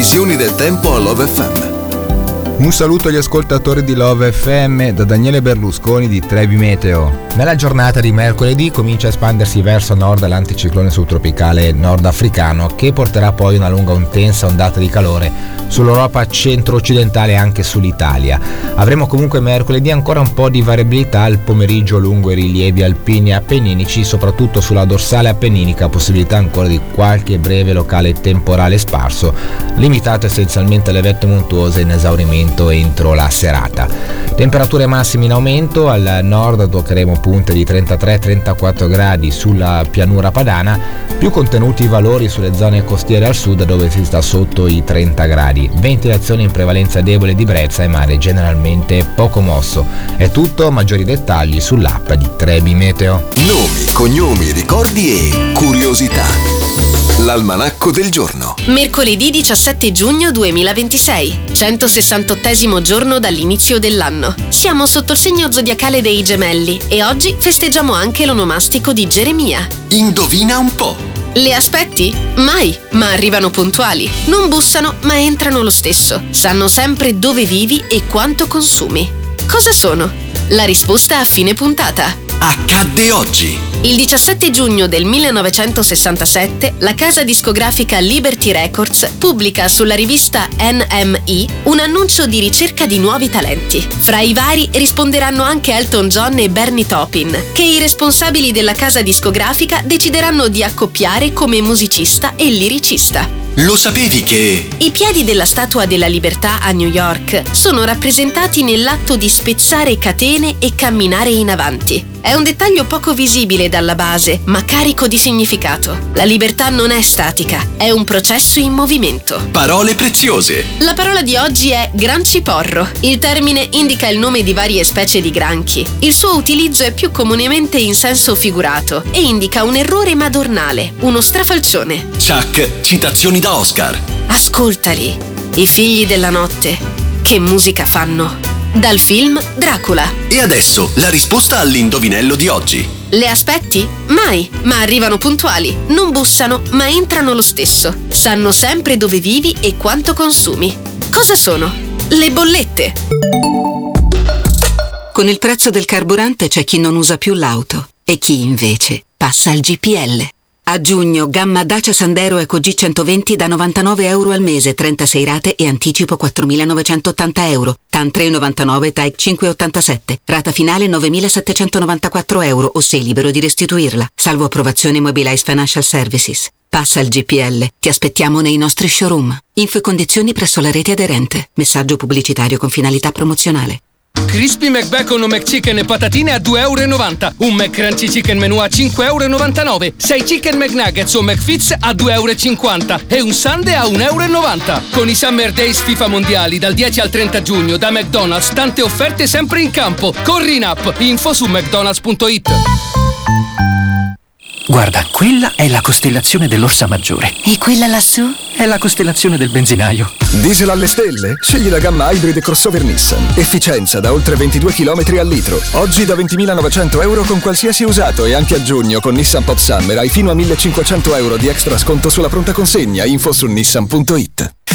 previsioni del tempo a Love FM. Un saluto agli ascoltatori di Love FM da Daniele Berlusconi di Trebi Meteo. Nella giornata di mercoledì comincia a espandersi verso nord l'anticiclone subtropicale nordafricano, che porterà poi una lunga intensa ondata di calore sull'Europa centro-occidentale e anche sull'Italia. Avremo comunque mercoledì ancora un po' di variabilità al pomeriggio lungo i rilievi alpini e appenninici, soprattutto sulla dorsale appenninica, possibilità ancora di qualche breve locale temporale sparso, limitato essenzialmente alle vette montuose in esaurimento entro la serata. Temperature massime in aumento, al nord toccheremo punte di 33-34 gradi sulla pianura padana, più contenuti i valori sulle zone costiere al sud dove si sta sotto i 30 gradi. Ventilazione in prevalenza debole di brezza e mare generalmente poco mosso. È tutto, maggiori dettagli sull'app di Trebi Meteo. Nomi, cognomi, ricordi e curiosità. L'almanacco del giorno. Mercoledì 17 giugno 2026, 168esimo giorno dall'inizio dell'anno. Siamo sotto il segno zodiacale dei Gemelli e oggi festeggiamo anche l'onomastico di Geremia. Indovina un po'. Le aspetti? Mai, ma arrivano puntuali. Non bussano, ma entrano lo stesso. Sanno sempre dove vivi e quanto consumi. Cosa sono? La risposta a fine puntata. Accadde oggi. Il 17 giugno del 1967 la casa discografica Liberty Records pubblica sulla rivista NME un annuncio di ricerca di nuovi talenti. Fra i vari risponderanno anche Elton John e Bernie Taupin, che i responsabili della casa discografica decideranno di accoppiare come musicista e liricista. Lo sapevi che... I piedi della Statua della Libertà a New York sono rappresentati nell'atto di spezzare catene e camminare in avanti. È un dettaglio poco visibile dalla base, ma carico di significato. La libertà non è statica, è un processo in movimento. Parole preziose. La parola di oggi è granciporro. Il termine indica il nome di varie specie di granchi. Il suo utilizzo è più comunemente in senso figurato e indica un errore madornale, uno strafalcione. Chuck, citazioni da Oscar. Ascoltali, i figli della notte. Che musica fanno? Dal film Dracula. E adesso la risposta all'indovinello di oggi. Le aspetti? Mai, ma arrivano puntuali. Non bussano, ma entrano lo stesso. Sanno sempre dove vivi e quanto consumi. Cosa sono? Le bollette. Con il prezzo del carburante c'è chi non usa più l'auto e chi invece passa al GPL. A giugno, gamma Dacia Sandero Eco G120 da €99 al mese, 36 rate e anticipo €4.980. TAN 3,99, TAEC 5,87. Rata finale €9.794 o sei libero di restituirla. Salvo approvazione Mobilize Financial Services. Passa al GPL. Ti aspettiamo nei nostri showroom. Info e condizioni presso la rete aderente. Messaggio pubblicitario con finalità promozionale. Crispy McBacon o McChicken e patatine a €2,90. Un McCrunchy Chicken Menù a €5,99. 6 Chicken McNuggets o McFits a €2,50. E un sundae a €1,90. Con i Summer Days FIFA Mondiali dal 10 al 30 giugno da McDonald's, tante offerte sempre in campo. Corri in app. Info su mcdonalds.it. Guarda, quella è la costellazione dell'Orsa Maggiore. E quella lassù? È la costellazione del benzinaio. Diesel alle stelle? Scegli la gamma Hybrid crossover Nissan. Efficienza da oltre 22 km al litro. Oggi da €20.900 con qualsiasi usato e anche a giugno con Nissan Pop Summer hai fino a €1.500 di extra sconto sulla pronta consegna. Info su nissan.it.